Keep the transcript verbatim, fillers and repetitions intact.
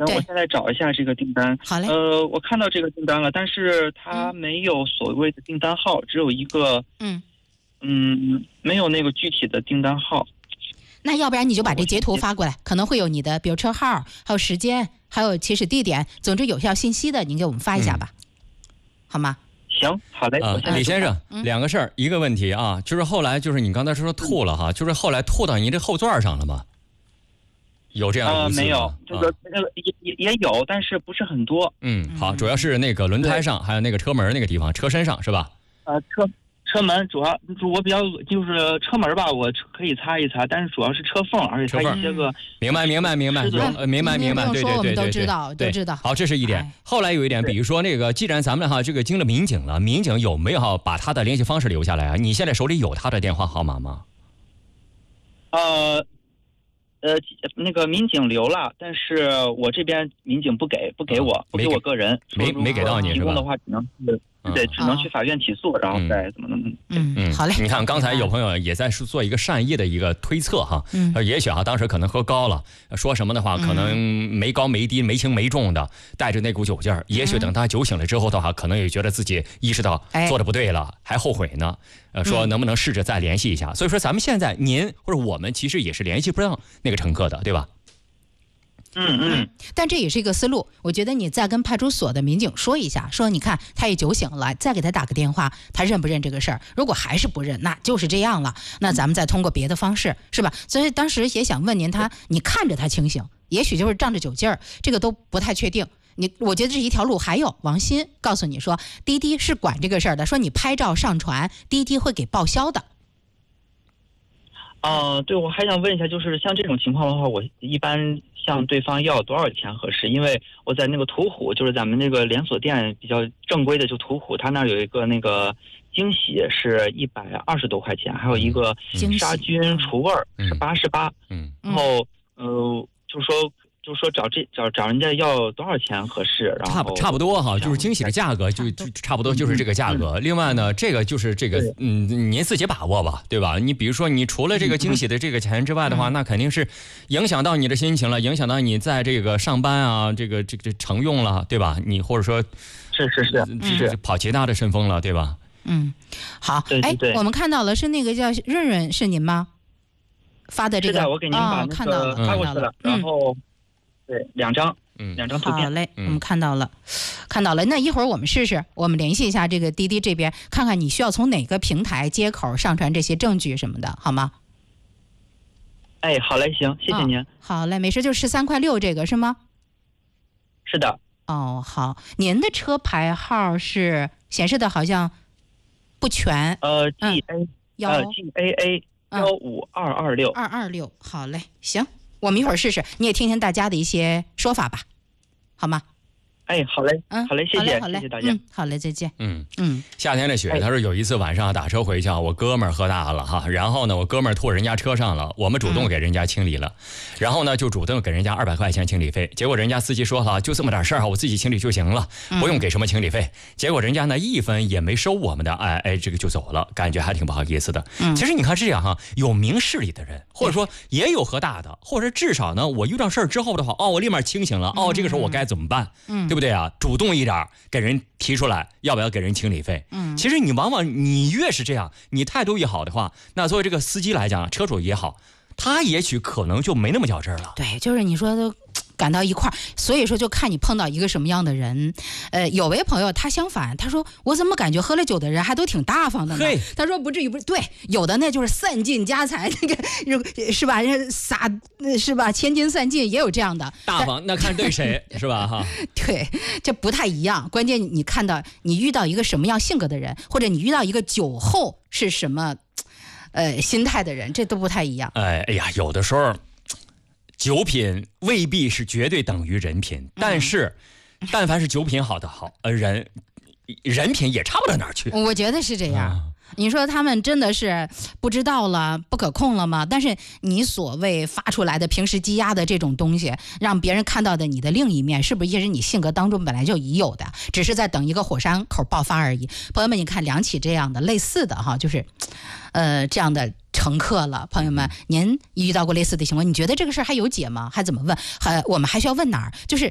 行，我现在找一下这个订单。 好嘞。 呃，我看到这个订单了，但是它没有所谓的订单号，嗯、只有一个， 嗯嗯，没有那个具体的订单号。 那要不然你就把这截图发过来，可能会有你的，比如车号，还有时间，还有起始地点，总之有效信息的，您给我们发一下吧，嗯、好吗？ 行，好嘞。 啊，李先生，嗯、两个事儿，一个问题啊，就是后来就是你刚才说吐了哈，嗯、就是后来吐到您这后座上了吗？有这样的呃，没有，这个啊、 那个也也也有，但是不是很多。 嗯，好，主要是那个轮胎上，还有那个车门那个地方，车身上是吧？ 呃，车。车门主要我比较就是车门吧，我可以擦一擦，但是主要是车缝，而且它一些个明白明白明白，呃明白明白，对对对对对， 都知道都知道。 好，这是一点。后来有一点，比如说那个，既然咱们哈这个经了民警了，民警有没有哈把他的联系方式留下来啊？你现在手里有他的电话号码吗？ 呃。呃，那个民警留了，但是我这边民警不给，不给我，不给我个人， 没没给到你是吧？ 提供的话只能是对，只能去法院起诉，然后再怎么怎么。 嗯嗯，好嘞。 你看刚才有朋友也在做一个善意的一个推测哈， 嗯， 也许哈当时可能喝高了，说什么的话可能没高没低没轻没重的，带着那股酒劲儿，也许等他酒醒了之后的话，可能也觉得自己意识到做的不对了，还后悔呢。呃，说能不能试着再联系一下？所以说咱们现在您或者我们其实也是联系不上那个乘客的，对吧？ 嗯嗯。 但这也是一个思路，我觉得你再跟派出所的民警说一下，说你看他也酒醒了，再给他打个电话，他认不认这个事儿？如果还是不认，那就是这样了。那咱们再通过别的方式，是吧？所以当时也想问您他，你看着他清醒，也许就是仗着酒劲儿，这个都不太确定。你我觉得这是一条路。还有王鑫告诉你说，滴滴是管这个事儿的，说你拍照上传，滴滴会给报销的。 呃，对，我还想问一下，就是像这种情况的话，我一般向对方要多少钱合适？因为我在那个途虎，就是咱们那个连锁店比较正规的，就途虎，他那儿有一个那个惊喜是一百二十多块钱，还有一个杀菌除味儿是八十八。 嗯， 然后呃，就是说。就是说找这找找人家要多少钱合适？然后差差不多哈，就是惊喜的价格就就差不多就是这个价格。 嗯、 另外呢，这个就是这个嗯，您自己把握吧，对吧？你比如说，你除了这个惊喜的这个钱之外的话， 嗯、 那肯定是影响到你的心情了，影响到你在这个上班啊，这个这个乘用了，对吧？你或者说是是是是跑其他的顺风了，对吧？ 嗯，好， 对对对哎，我们看到了是那个叫润润，是您吗？发的这个， 是的，我给您把那个发过去了， 嗯、 然后。对，两张，嗯，两张图片。 好嘞，我们看到了，看到了。那一会儿我们试试，我们联系一下这个滴滴这边，看看你需要从哪个平台接口上传这些证据什么的，好吗？ 哎，好嘞，行，谢谢您。哦、 好嘞，没事，就十三块六这个是吗？ 是的。 哦，好，您的车牌号是显示的好像不全。 呃 ，G A，呃 G A A 幺五二二六。 二二六，好嘞，行。我们一会儿试试，你也听听大家的一些说法吧，好吗？ 哎，好嘞，嗯，好嘞，谢谢， 好嘞， 谢谢大家， 嗯，好嘞，再见。 嗯嗯， 夏天的雪，他说有一次晚上打车回去，我哥们儿喝大了哈，然后呢，我哥们儿吐人家车上了，我们主动给人家清理了，嗯、然后呢，就主动给人家二百块钱清理费，结果人家司机说哈，就这么点事儿，我自己清理就行了，不用给什么清理费。嗯、结果人家呢一分也没收我们的，哎哎，这个就走了，感觉还挺不好意思的。 嗯、 其实你看是这样哈，有明事理的人，或者说也有喝大的，或者至少呢，我遇到事儿之后的话，哦，我立马清醒了，哦，这个时候我该怎么办？嗯，对不对啊？主动一点给人提出来要不要给人清理费。 嗯， 其实你往往你越是这样，你态度越好的话，那作为这个司机来讲，车主也好，他也许可能就没那么较真了。 对，就是你说的赶到一块儿，所以说就看你碰到一个什么样的人。呃，有位朋友他相反，他说我怎么感觉喝了酒的人还都挺大方的呢？他说不至于，不对，有的那就是散尽家财，那个是吧？撒是吧？千金散尽也有这样的大方，那看对谁是吧？哈， 对，这不太一样。关键你看到你遇到一个什么样性格的人，或者你遇到一个酒后是什么呃心态的人，这都不太一样。 哎哎呀，有的时候。酒品未必是绝对等于人品，但是，嗯、但凡是酒品好的好，呃，人人品也差不到哪儿去。 我觉得是这样。嗯、你说他们真的是不知道了、不可控了吗？但是你所谓发出来的平时积压的这种东西，让别人看到的你的另一面，是不是也是你性格当中本来就已有的，只是在等一个火山口爆发而已？朋友们，你看两起这样的类似的哈，就是，呃，这样的。乘客了，朋友们，您遇到过类似的情况？你觉得这个事儿还有解吗？还怎么问？还我们还需要问哪儿？就是